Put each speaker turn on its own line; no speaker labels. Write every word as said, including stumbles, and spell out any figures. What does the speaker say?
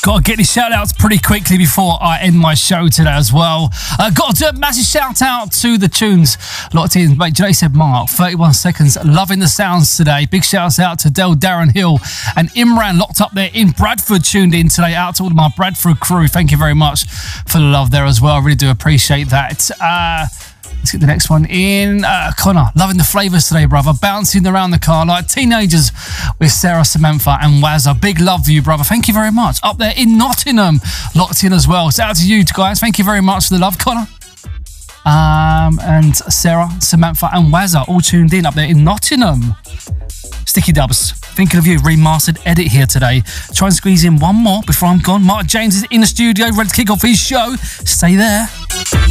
Got to get these shout outs pretty quickly before I end my show today as well. Uh, got to do a massive shout out to the tunes locked in. Mate, Jay said, Mark, thirty-one seconds, loving the sounds today. Big shouts out to Del, Darren Hill and Imran locked up there in Bradford, tuned in today. Out to all of my Bradford crew. Thank you very much for the love there as well. I really do appreciate that. Uh, Let's get the next one in. Uh, Connor, loving the flavours today, brother. Bouncing around the car like teenagers with Sarah, Samantha and Wazza. Big love for you, brother. Thank you very much. Up there in Nottingham, locked in as well. So out to you guys. Thank you very much for the love, Connor. Um, and Sarah, Samantha and Wazza all tuned in up there in Nottingham. Sticky Dubs, thinking of you, remastered edit here today. Try and squeeze in one more before I'm gone. Mark James is in the studio, ready to kick off his show. Stay there.